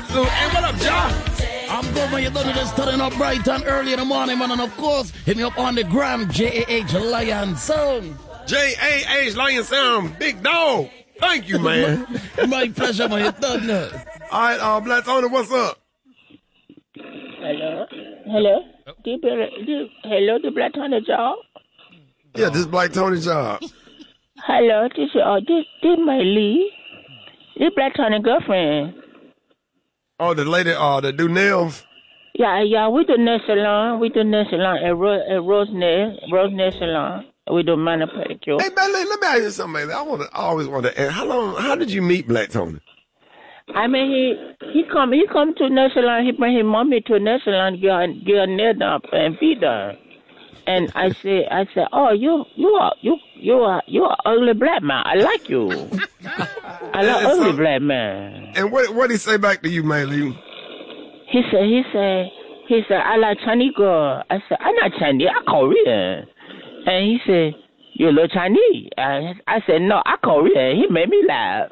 much too. Hey, what up, John? I'm good when you're done with just turning up bright and early in the morning, man. And of course, hit me up on the gram, J-A-H Lion Sound. J-A-H Lion Sound, big dog. Thank you, man. My pleasure, man. You're done now. All right, Black Tony, what's up? Hello? Hello, the Black Tony job? Yeah, this is Black Tony job. Hello, this my Lee. This Black Tony girlfriend. Oh, the lady, that do nails? Yeah, we do nail salon. We do nail salon at Rose Nail Salon. We do manicure pedicure. Hey, Bailey, let me ask you something, Bailey. I always want to ask, how did you meet Black Tony? I mean, he come to nail salon. He bring his mommy to nail salon, get her nail done and feet done. And I said, oh, you are ugly black man. I like you. I like ugly black man. And what did he say back to you, Bailey? He said, I like Chinese girl. I said, I'm not Chinese, I'm Korean. And he said, you a little Chinese. I said, no, I'm Korean. He made me laugh.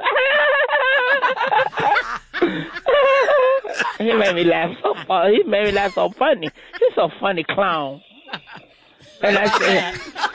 He made me laugh so funny. He's a funny clown. And I said,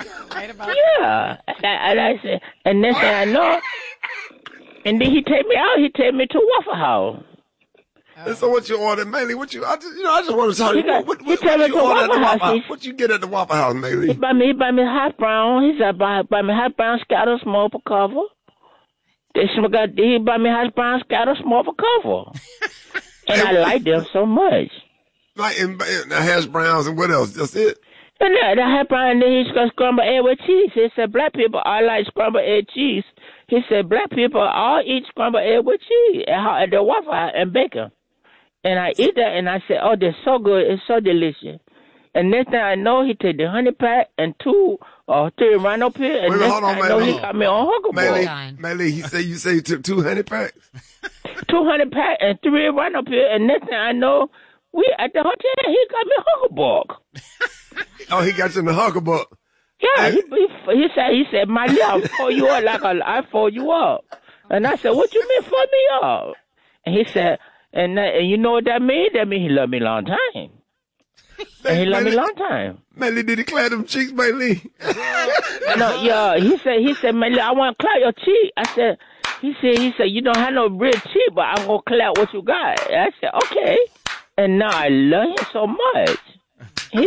yeah. And I said, and next thing I know, and then he take me out. He take me to Waffle House. And so what you ordered, Mayley? I just want to talk. What you order at the Waffle House? What you get at the Waffle House, Mayley? He buy me hot brown. He said, buy me hot brown scatter small for cover. He buy me hot brown scatter small for cover. And I like them so much. Like in the hash browns and what else? That's it? And the hot brown, and then he's got scrambled egg with cheese. He said, black people all like scrambled egg cheese. He said, black people all eat scrambled egg with cheese at the Waffle House and bacon. And I eat that, and I said, oh, they're so good. It's so delicious. And next thing I know, he take the honey pack and 2 or 3 rhino peel, and next thing I know, he got me on Huckleberry. Mayley, you say you took 2 honey packs? 2 honey pack and 3 rhino peel, and next thing I know, we at the hotel, he got me Huckleberry. Oh, he got you in the Huckleberry. Yeah, he said, Miley, I'll fold you up I fold you up. And I said, what you mean fold me up? And he said, and you know what that means? That means he loved me a long time. And he loved me a long time. Mayley, did he clap them cheeks, Mayley? No, yeah. He said, Mayley, I want to clap your cheek. He said, you don't have no real cheek, but I'm going to clap what you got. And I said, okay. And now I love him so much. He's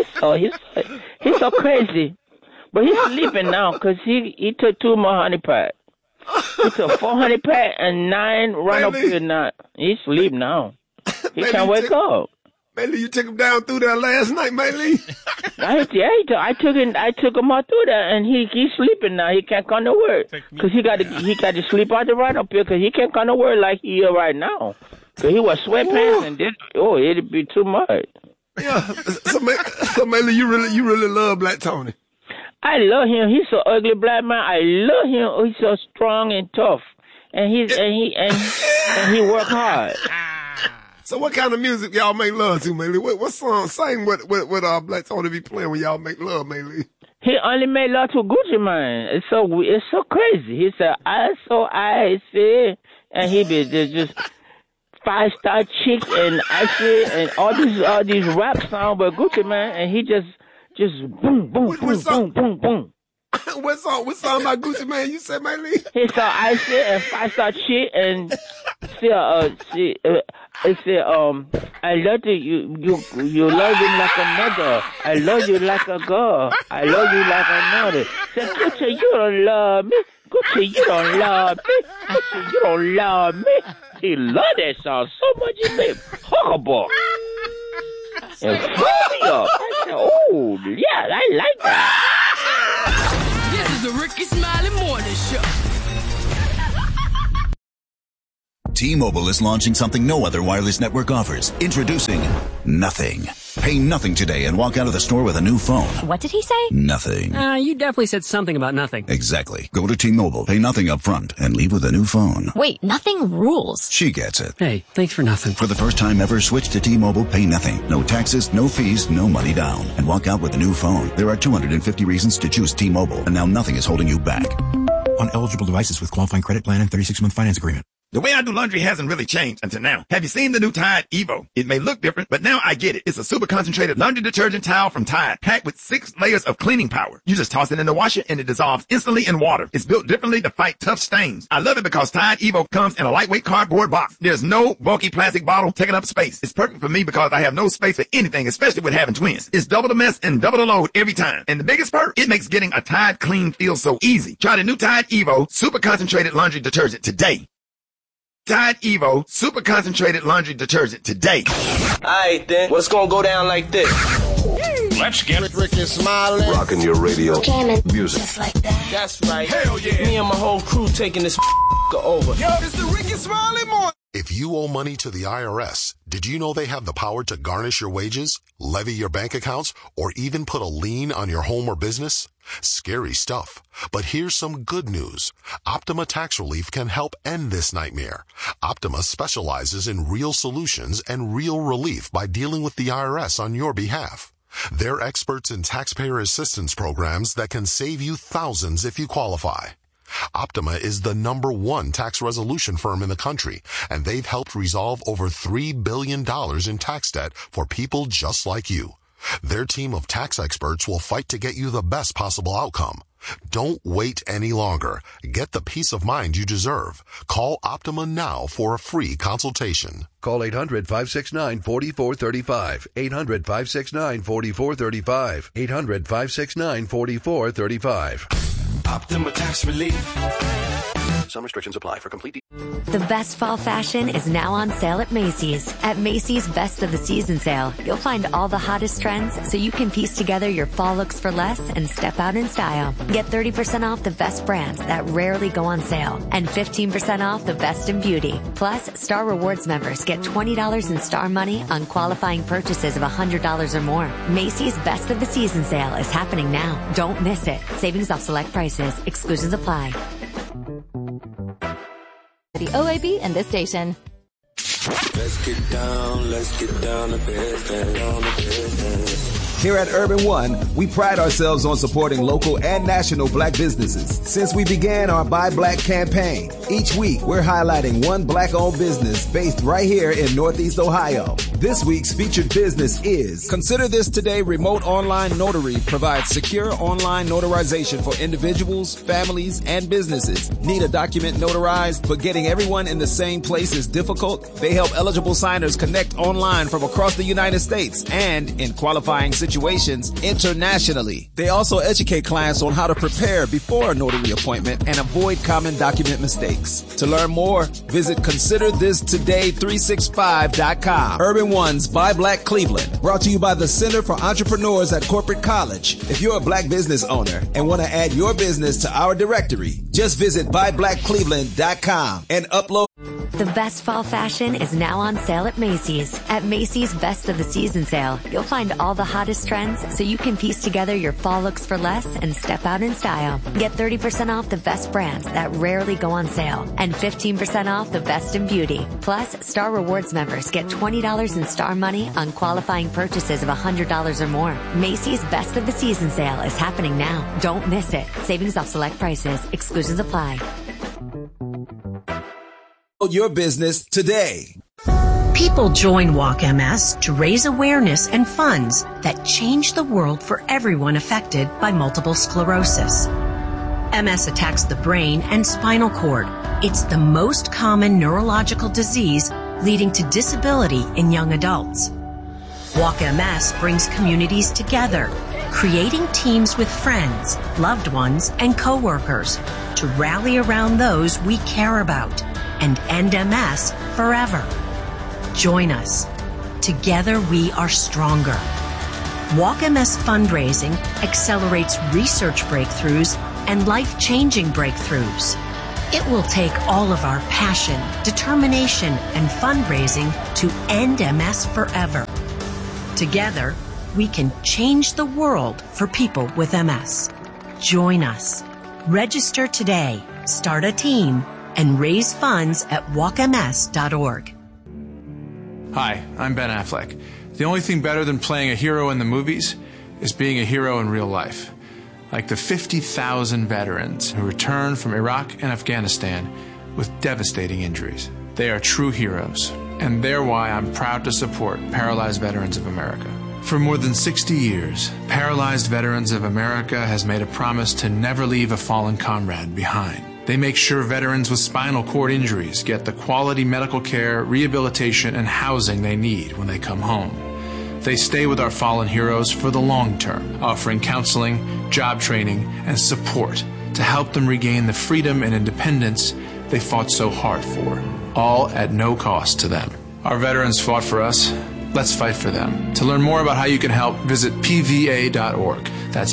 so crazy. But he's sleeping now because he took 2 more honey packs. He took 4 honey packs and 9 rhino peel now. He's asleep now. He can't wake up. Mayley, you took him down through there last night, Mayley? I took him all through there, and he's sleeping now. He can't come to work because he got to sleep out the rhino peel because he can't come to work like he is right now. Because he was sweatpants and it'd be too much. Yeah. So Mayley, you really love Black Tony. I love him. He's so ugly black man. I love him. He's so strong and tough, and he work hard. So what kind of music y'all make love to, Mayley? What song? Sing what Black Tony be playing when y'all make love, Mayley? He only made love to Gucci Mane. It's so crazy. He said, I say, and he be just 5-star chick and I say, and all these rap songs by Gucci Mane, and he just boom, boom, boom, boom, boom, boom. What song by Gucci Mane you said, Mayley? He saw I said and 5-star chick and I said, I love you love me like a mother. I love you like a girl. I love you like another. Said, Gucci, you don't love me. Gucci, you don't love me. Gucci, you don't love me. He loved that song so much he made Huckleberry. And pulled me up. I said, oh, yeah, I like that. This is the Ricky Smiley Morning Show. T-Mobile is launching something no other wireless network offers. Introducing Nothing. Pay nothing today and walk out of the store with a new phone. What did he say? Nothing. You definitely said something about nothing. Exactly. Go to T-Mobile, pay nothing up front, and leave with a new phone. Wait, nothing rules. She gets it. Hey, thanks for nothing. For the first time ever, switch to T-Mobile, pay nothing. No taxes, no fees, no money down. And walk out with a new phone. There are 250 reasons to choose T-Mobile, and now nothing is holding you back. On eligible devices with qualifying credit plan and 36-month finance agreement. The way I do laundry hasn't really changed until now. Have you seen the new Tide Evo? It may look different, but now I get it. It's a super concentrated laundry detergent towel from Tide, packed with 6 layers of cleaning power. You just toss it in the washer and it dissolves instantly in water. It's built differently to fight tough stains. I love it because Tide Evo comes in a lightweight cardboard box. There's no bulky plastic bottle taking up space. It's perfect for me because I have no space for anything, especially with having twins. It's double the mess and double the load every time. And the biggest perk, it makes getting a Tide clean feel so easy. Try the new Tide Evo super concentrated laundry detergent today. Tide Evo Super Concentrated Laundry Detergent today. Alright then, what's gonna go down like this? Let's get Ricky Smiley. Rocking your radio. Jamming. Music. Just like that. That's right. Hell yeah. Me and my whole crew taking this over. Yo, this the Ricky Smiley morning. If you owe money to the IRS, did you know they have the power to garnish your wages, levy your bank accounts, or even put a lien on your home or business? Scary stuff. But here's some good news. Optima Tax Relief can help end this nightmare. Optima specializes in real solutions and real relief by dealing with the IRS on your behalf. They're experts in taxpayer assistance programs that can save you thousands if you qualify. Optima is the #1 tax resolution firm in the country, and they've helped resolve over $3 billion in tax debt for people just like you. Their team of tax experts will fight to get you the best possible outcome. Don't wait any longer. Get the peace of mind you deserve. Call Optima now for a free consultation. Call 800-569-4435. 800-569-4435. 800-569-4435. Optima Tax Relief. Some restrictions apply. For complete. The best fall fashion is now on sale at Macy's. At Macy's Best of the Season sale, you'll find all the hottest trends so you can piece together your fall looks for less and step out in style. Get 30% off the best brands that rarely go on sale and 15% off the best in beauty. Plus, Star Rewards members get $20 in Star money on qualifying purchases of $100 or more. Macy's Best of the Season sale is happening now. Don't miss it. Savings off select prices. Exclusions apply. The OAB and this station. Let's get down to business. Here at Urban One, we pride ourselves on supporting local and national black businesses. Since we began our Buy Black campaign, each week we're highlighting one black-owned business based right here in Northeast Ohio. This week's featured business is Consider This Today Remote Online Notary provides secure online notarization for individuals, families, and businesses. Need a document notarized, but getting everyone in the same place is difficult? They help eligible signers connect online from across the United States and, in qualifying situations, internationally. They also educate clients on how to prepare before a notary appointment and avoid common document mistakes. To learn more, visit ConsiderThisToday365.com. Urban One's Buy Black Cleveland, brought to you by the Center for Entrepreneurs at Corporate College. If you're a black business owner and want to add your business to our directory, just visit buyblackcleveland.com and upload. The best fall fashion is now on sale at Macy's. At Macy's Best of the Season sale, you'll find all the hottest trends so you can piece together your fall looks for less and step out in style. Get 30% off the best brands that rarely go on sale and 15% off the best in beauty. Plus, Star Rewards members get $20 in Star money on qualifying purchases of $100 or more. Macy's Best of the Season sale is happening now. Don't miss it. Savings off select prices. Exclusions apply. Your business today. People join Walk MS to raise awareness and funds that change the world for everyone affected by multiple sclerosis. MS attacks the brain and spinal cord. It's the most common neurological disease leading to disability in young adults. Walk MS brings communities together, creating teams with friends, loved ones, and coworkers to rally around those we care about and end MS forever. Join us. Together we are stronger. Walk MS fundraising accelerates research breakthroughs and life-changing breakthroughs. It will take all of our passion, determination, and fundraising to end MS forever. Together, we can change the world for people with MS. Join us. Register today, start a team, and raise funds at walkms.org. Hi, I'm Ben Affleck. The only thing better than playing a hero in the movies is being a hero in real life. Like the 50,000 veterans who returned from Iraq and Afghanistan, with devastating injuries. They are true heroes, and they're why I'm proud to support Paralyzed Veterans of America. For more than 60 years, Paralyzed Veterans of America has made a promise to never leave a fallen comrade behind. They make sure veterans with spinal cord injuries get the quality medical care, rehabilitation, and housing they need when they come home. They stay with our fallen heroes for the long term, offering counseling, job training, and support to help them regain the freedom and independence they fought so hard for, all at no cost to them. Our veterans fought for us. Let's fight for them. To learn more about how you can help, visit pva.org. That's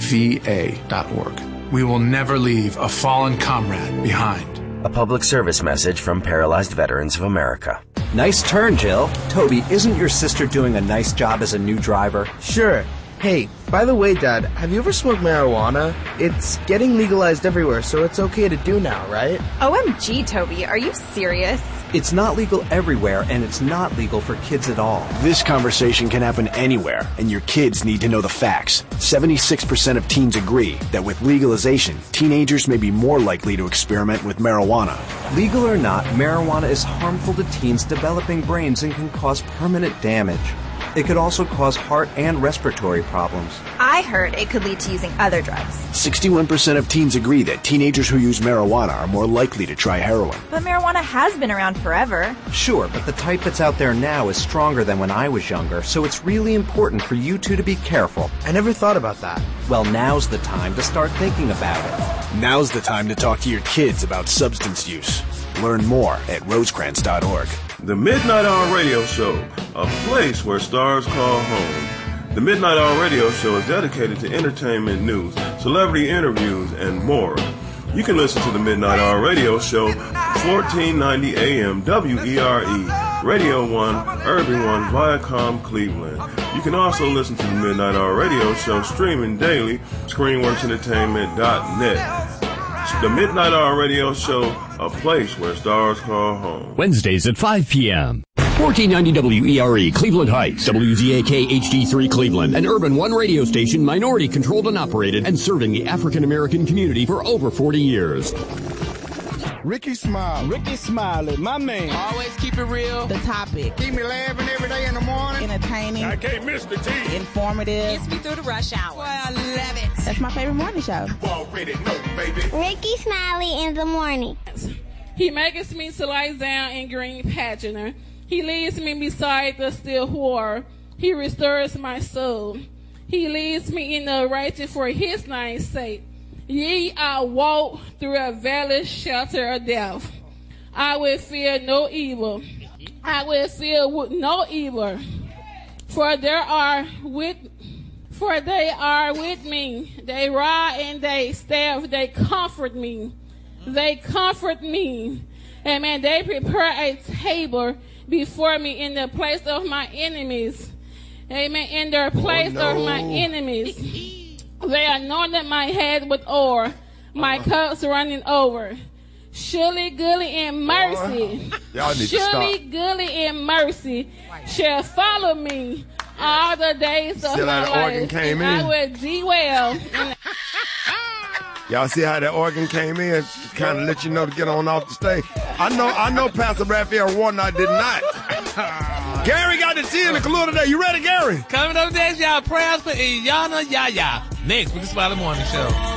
pva.org. We will never leave a fallen comrade behind. A public service message from Paralyzed Veterans of America. Nice turn, Jill. Toby, isn't your sister doing a nice job as a new driver? Sure. Hey, by the way, Dad, have you ever smoked marijuana? It's getting legalized everywhere, so it's okay to do now, right? OMG, Toby, are you serious? It's not legal everywhere, and it's not legal for kids at all. This conversation can happen anywhere, and your kids need to know the facts. 76% of teens agree that with legalization, teenagers may be more likely to experiment with marijuana. Legal or not, marijuana is harmful to teens' developing brains and can cause permanent damage. It could also cause heart and respiratory problems. I heard it could lead to using other drugs. 61% of teens agree that teenagers who use marijuana are more likely to try heroin. But marijuana has been around forever. Sure, but the type that's out there now is stronger than when I was younger, so it's really important for you two to be careful. I never thought about that. Well, now's the time to start thinking about it. Now's the time to talk to your kids about substance use. Learn more at rosecrans.org. The Midnight Hour Radio Show, a place where stars call home. The Midnight Hour Radio Show is dedicated to entertainment news, celebrity interviews, and more. You can listen to the Midnight Hour Radio Show, 1490 AM WERE, Radio 1, Urban 1, Viacom, Cleveland. You can also listen to the Midnight Hour Radio Show streaming daily, ScreenWorksEntertainment.net. The Midnight Hour Radio Show, a place where stars call home. Wednesdays at 5 p.m. 1490 WERE, Cleveland Heights, WZAK HD3 Cleveland, an Urban One radio station, minority controlled and operated, and serving the African American community for over 40 years. Ricky Smiley, my man. Always keep it real. The topic. Keep me laughing every day in the morning. Entertaining. I can't miss the tea. Informative. Gets me through the rush hour. Boy, I love it. That's my favorite morning show. Already know, baby. Ricky Smiley in the morning. He makes me to lie down in green pageant. He leads me beside the still water. He restores my soul. He leads me in the righteous for his name's sake. Yea, I walk through a valley shelter of death. I will fear no evil. I will fear no evil. For they are with me. They rod and they staff, they comfort me. They comfort me. Amen. They prepare a table before me in the place of my enemies. Amen. In the place of my enemies. They anointed my head with oil, my cups running over. Surely, goodness, and mercy, surely, goodness, and mercy shall follow me all the days of my life. And I will dwell. Y'all see how that organ came in? Kind of let you know to get on off the stage. I know Pastor Raphael Warden, I did not. Gary got the tea in the Kahlua today. You ready, Gary? Coming up next, y'all, prayers for Iyanla Yaya. Next, Ricky Smiley Morning Show.